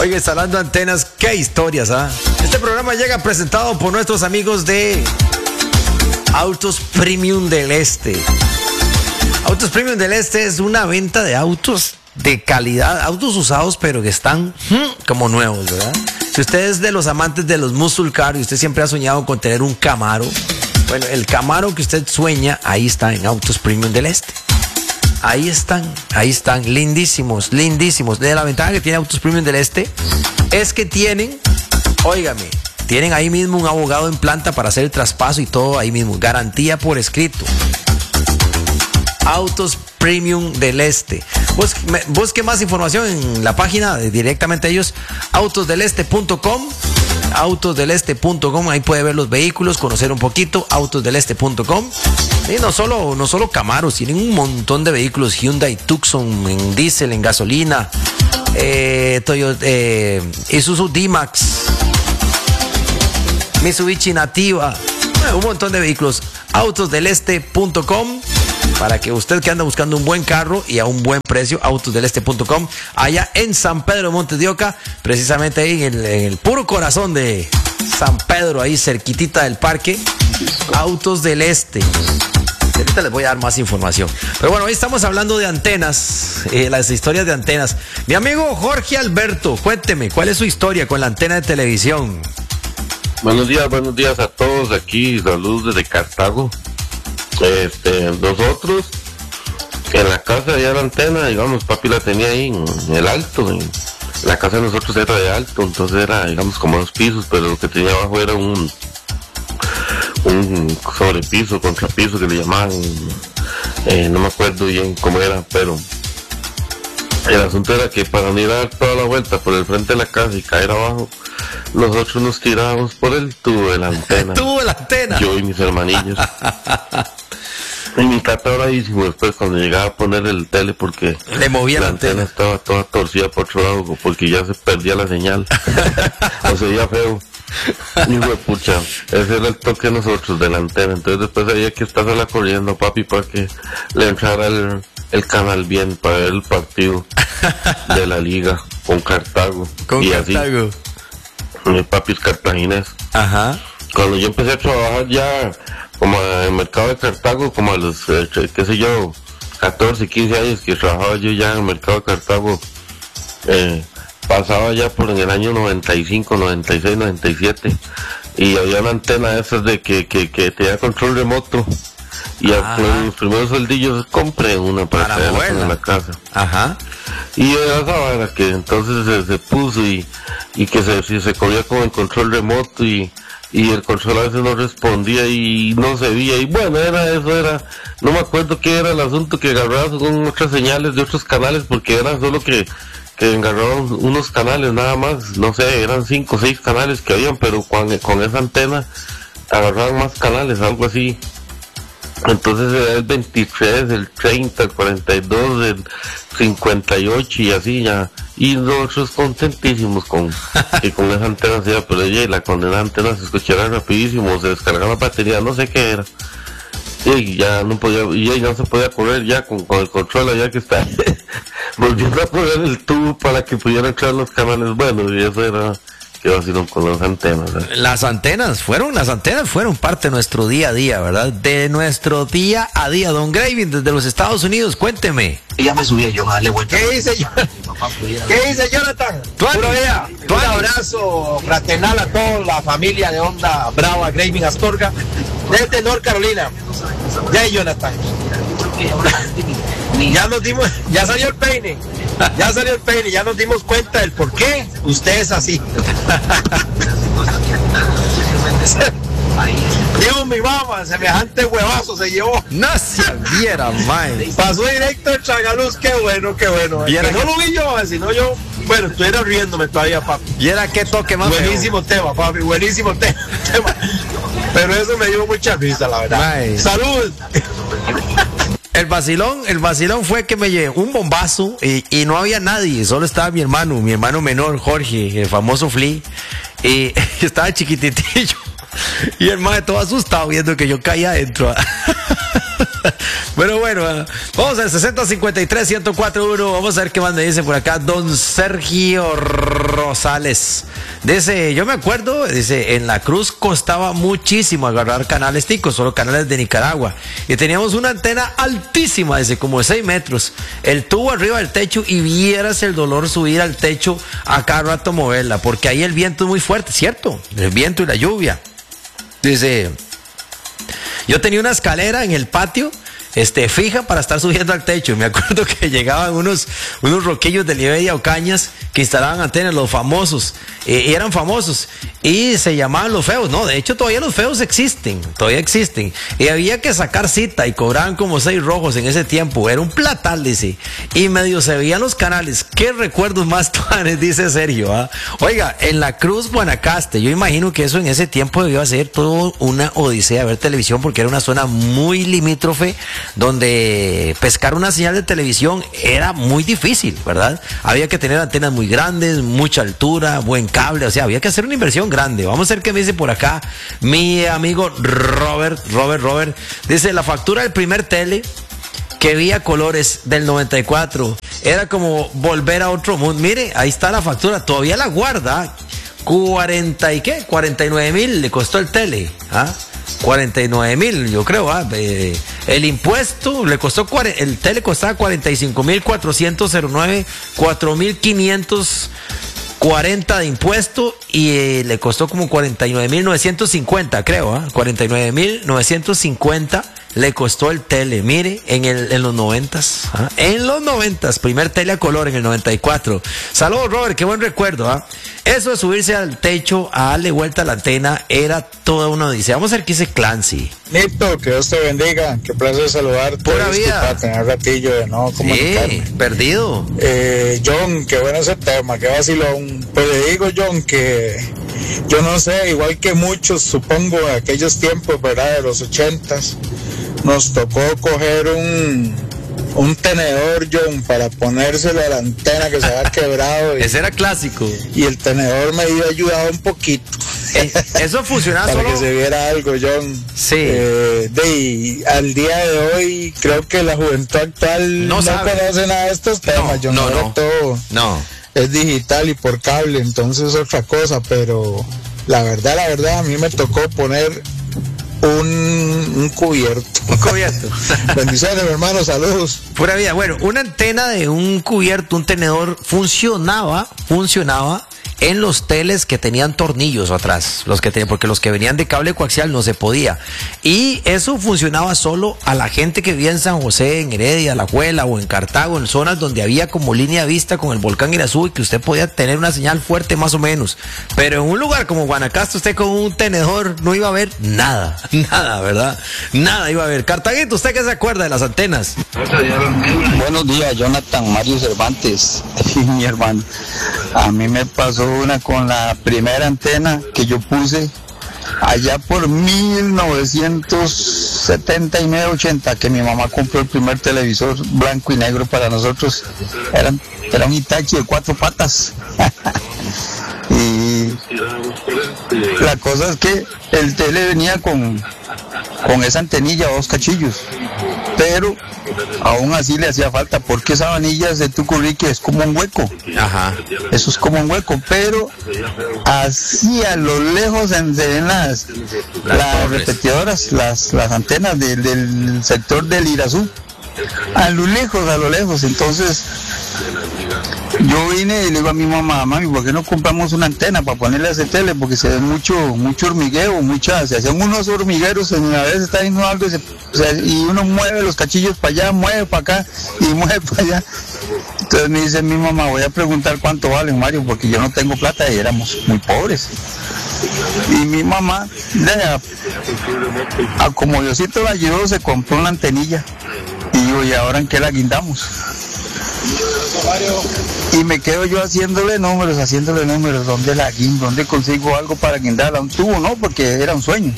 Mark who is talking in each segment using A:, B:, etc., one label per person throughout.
A: Oye, instalando antenas, qué historias, ¿ah? Este programa llega presentado por nuestros amigos de Autos Premium del Este. Autos Premium del Este es una venta de autos de calidad, autos usados, pero que están como nuevos, ¿verdad? Si usted es de los amantes de los muscle car y usted siempre ha soñado con tener un Camaro, bueno, el Camaro que usted sueña, ahí está en Autos Premium del Este. Ahí están, lindísimos, lindísimos. De la ventaja que tiene Autos Premium del Este es que tienen, óigame, tienen ahí mismo un abogado en planta para hacer el traspaso y todo ahí mismo. Garantía por escrito. Autos Premium del Este. Busque más información en la página directamente a ellos, autosdeleste.com. Autosdeleste.com, ahí puede ver los vehículos, conocer un poquito, autosdeleste.com. Y no solo Camaros, tienen un montón de vehículos, Hyundai Tucson en diésel, en gasolina, Toyota, Isuzu D-Max, Mitsubishi Nativa, un montón de vehículos. Autosdeleste.com, para que usted que anda buscando un buen carro y a un buen precio, autosdeleste.com, allá en San Pedro Montes de Oca, precisamente ahí en el puro corazón de San Pedro, ahí cerquitita del parque. Autos del Este. Ahorita les voy a dar más información. Pero bueno, hoy estamos hablando de antenas, las historias de antenas. Mi amigo Jorge Alberto, cuénteme, ¿cuál es su historia con la antena de televisión?
B: Buenos días a todos aquí, saludos desde Cartago. Nosotros en la casa ya la antena, digamos, papi la tenía ahí en el alto, en la casa de nosotros era de alto, entonces era, digamos, como 2 pisos, pero lo que tenía abajo era un sobrepiso, contrapiso que le llamaban, no me acuerdo bien cómo era, pero el asunto era que para no ir a dar toda la vuelta por el frente de la casa y caer abajo, nosotros nos tirábamos por el tubo de la antena.
A: ¿Tubo de la antena?
B: Yo y mis hermanillos. Y mi tata bravísimo después cuando llegaba a poner el tele porque
A: le movía
B: la antena estaba toda torcida por otro lado porque ya se perdía la señal. O se veía feo. Y fue pucha, ese era el toque de nosotros de la antena. Entonces después había que estársela corriendo, papi, para que le entrara el canal bien para ver el partido de la liga con Cartago.
A: Con
B: y
A: Cartago.
B: Así, mi papi es cartaginés.
A: Ajá.
B: Cuando yo empecé a trabajar ya como en el mercado de Cartago, como a los, 14, 15 años que trabajaba yo ya en el mercado de Cartago, pasaba ya por en el año 95, 96, 97, y había una antena de esas de que tenía control remoto, y con los primeros sueldillos compré una para tenerla en la casa.
A: Ajá.
B: Y era esa vara que entonces se puso y que se corría con el control remoto y el control a veces no respondía y no se veía, y bueno, no me acuerdo qué era el asunto, que agarraba con otras señales de otros canales, porque era solo que agarraban unos canales nada más, no sé, eran 5 o 6 canales que habían, pero con esa antena agarraban más canales, algo así. Entonces era el 23, el 30, el 42, el 58 y así ya. Y nosotros contentísimos con esa antena, pero ella y la condenada antena se escuchara rapidísimo, se descargaba la batería, no sé qué era. Y ya no se podía correr ya con el control allá que está volviendo a poner el tubo para que pudieran entrar los canales. Bueno, y eso era que vacilón con las antenas, ¿verdad?
A: Las antenas fueron parte de nuestro día a día, ¿verdad? De nuestro día a día. Don Graving, desde los Estados Unidos, cuénteme.
C: Ya me subí yo a darle vuelta.
D: ¿Qué dice Jonathan? Un abrazo fraternal a toda la familia de Onda Brava, Graving Astorga, desde North Carolina. Ya, Jonathan. Ya salió el peine, ya nos dimos cuenta del por qué usted es así. Dios, mi mamá, semejante huevazo se llevó.
A: No se viera, mae.
D: Pasó directo el tragaluz, qué bueno. Que no lo vi yo, sino yo, bueno, estuviera riéndome todavía, papi.
A: Y era qué toque más
D: buenísimo feo. Tema, papi, buenísimo tema. Pero eso me dio mucha risa, la verdad.
A: Mae.
D: Salud.
A: El vacilón fue que me llevé un bombazo y no había nadie, solo estaba mi hermano menor, Jorge, el famoso Flea, y estaba chiquititillo, y el mae todo asustado viendo que yo caía adentro. Bueno, vamos al 6053-1041. Vamos a ver qué más me dice por acá don Sergio Rosales. Dice, yo me acuerdo, dice, en la Cruz costaba muchísimo agarrar canales ticos, solo canales de Nicaragua. Y teníamos una antena altísima, dice, como de 6 metros. El tubo arriba del techo y vieras el dolor subir al techo a cada rato moverla, porque ahí el viento es muy fuerte, ¿cierto? El viento y la lluvia. Dice, yo tenía una escalera en el patio, fija para estar subiendo al techo. Me acuerdo que llegaban unos roquillos de Liberia o Cañas que instalaban antenas, los famosos, eran famosos y se llamaban los feos. No, de hecho todavía los feos todavía existen. Y había que sacar cita y cobraban como 6 rojos en ese tiempo. Era un platal, dice. Y medio se veían los canales. ¿Qué recuerdos más tuanes? Dice Sergio. ¿Ah? Oiga, en la Cruz, Guanacaste, yo imagino que eso en ese tiempo debió ser todo una odisea ver televisión, porque era una zona muy limítrofe donde pescar una señal de televisión era muy difícil, ¿verdad? Había que tener antenas muy grandes, mucha altura, buen cable, o sea, había que hacer una inversión grande. Vamos a ver qué me dice por acá mi amigo Robert. Dice, la factura del primer tele que vi a colores del 94 era como volver a otro mundo. Mire, ahí está la factura, todavía la guarda. 49,000 le costó el tele, ¿ah? 49,000, yo creo. El impuesto le costó, el tele costaba 45,409, 4,540 de impuesto y le costó como 49,950, creo. 49,950 le costó el tele. Mire, en los 90s. En los 90s, primer tele a color en el 94. Saludos, Robert, qué buen recuerdo. Eso de subirse al techo a darle vuelta a la antena era toda una odisea. Vamos a ver qué dice Clancy.
C: Nito, que Dios te bendiga. Qué placer saludarte.
A: Pura vida.
C: Para tener un ratillo de no comunicarme.
A: Perdido.
C: John, qué bueno ese tema, qué vacilón. Pues le digo, John, que yo no sé, igual que muchos, supongo, en aquellos tiempos, ¿verdad? De los 80s, nos tocó coger un tenedor, John, para ponérselo a la antena que se había quebrado.
A: Ese era clásico.
C: Y el tenedor me había ayudado un poquito.
A: Eso funcionaba
C: para
A: solo
C: que se viera algo, John.
A: Sí.
C: Al día de hoy, creo que la juventud actual no conoce nada de estos temas, John. Todo es digital y por cable, entonces es otra cosa, pero la verdad, a mí me tocó poner un cubierto.
A: Un cubierto.
C: Bendiciones, mi hermano, saludos.
A: Pura vida. Bueno, una antena de un cubierto, un tenedor, funcionaba en los teles que tenían tornillos atrás, porque los que venían de cable coaxial no se podía. Y eso funcionaba solo a la gente que vivía en San José, en Heredia, La Juela o en Cartago, en zonas donde había como línea de vista con el volcán Irazú y que usted podía tener una señal fuerte más o menos. Pero en un lugar como Guanacaste, usted con un tenedor no iba a ver nada, ¿verdad? Nada iba a ver. Cartaguito, ¿usted qué se acuerda de las antenas?
E: Buenos días, Jonathan, Mario Cervantes, mi hermano. A mí me pasó una con la primera antena que yo puse allá por 1979-80, que mi mamá compró el primer televisor blanco y negro para nosotros. Era un Hitachi de 4 patas. Y la cosa es que el tele venía con esa antenilla, 2 cachillos, pero aún así le hacía falta, porque esa vainilla de Tucurique es como un hueco.
A: Ajá.
E: Eso es como un hueco, pero así a lo lejos se ven las repetidoras, las antenas del sector del Irazú. A lo lejos. Entonces yo vine y le digo a mi mamá, mami, ¿por qué no compramos una antena para ponerle a ese tele? Porque se ve mucho hormigueo, se hacen unos hormigueros, a veces está viendo algo y uno mueve los cachillos para allá, mueve para acá y mueve para allá. Entonces me dice mi mamá, voy a preguntar cuánto valen, Mario, porque yo no tengo plata y éramos muy pobres. Y mi mamá, como Diosito la ayudó, se compró una antenilla. Y digo, ¿y ahora en qué la guindamos? Y me quedo yo haciéndole números, ¿dónde la guindo? ¿Dónde consigo algo para guindarla? Un tubo, ¿no? Porque era un sueño.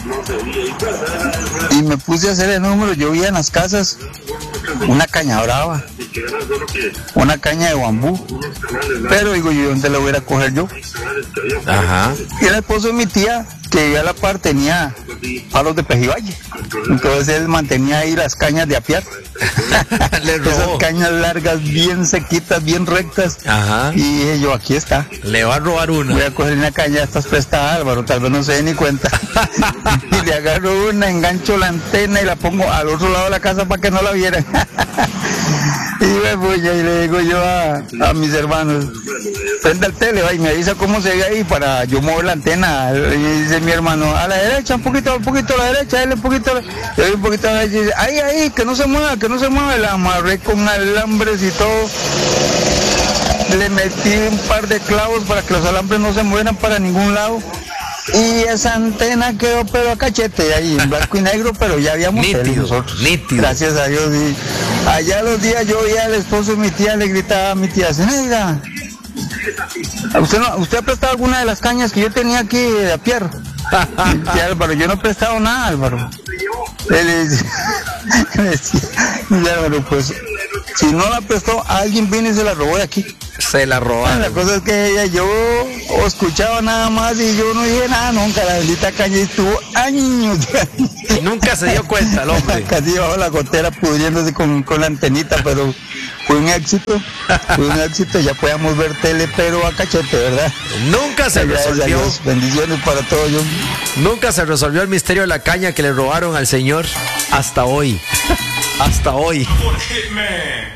E: Y me puse a hacer el número, yo vi en las casas una caña brava, una caña de bambú, pero digo yo, ¿dónde la voy a coger yo?
A: Ajá.
E: Y era el esposo de mi tía, que a la par tenía palos de pejibaye. Entonces él mantenía ahí las cañas de apiar. Esas cañas largas, bien sequitas, bien rectas.
A: Ajá.
E: Y dije yo, aquí está.
A: Le va a robar una.
E: Voy a coger una caña, estás prestada, Álvaro, tal vez no se dé ni cuenta. Y le agarro una, engancho la antena y la pongo al otro lado de la casa para que no la vieran. Y me voy y le digo yo a mis hermanos, prenda el tele, va, y me avisa cómo se ve ahí para yo mover la antena. Y dice mi hermano, a la derecha, un poquito a la derecha, él un poquito a la derecha, y dice, ahí, que no se mueva, la amarré con alambres y todo. Le metí un par de clavos para que los alambres no se muevan para ningún lado. Y esa antena quedó pero a cachete ahí en blanco y negro, pero ya habíamos tele nosotros.
A: Nítido.
E: Gracias a Dios. Y allá los días yo veía al esposo de mi tía, le gritaba a mi tía, Zeneida, ¿usted ha prestado alguna de las cañas que yo tenía aquí de apiar? Y Álvaro, yo no he prestado nada, Álvaro. Él decía, Álvaro, pues si no la prestó, alguien vino y se la robó de aquí.
A: Se la robaron.
E: La cosa es que yo escuchaba nada más y yo no dije nada nunca. La bendita caña estuvo años.
A: Nunca se dio cuenta el hombre.
E: Casi bajo la gotera pudriéndose con la antenita, pero fue un éxito. Ya podíamos ver tele, pero a cachete, ¿verdad?
A: Nunca se resolvió.
E: Bendiciones para todos.
A: Nunca se resolvió el misterio de la caña que le robaron al señor hasta hoy. Hasta hoy.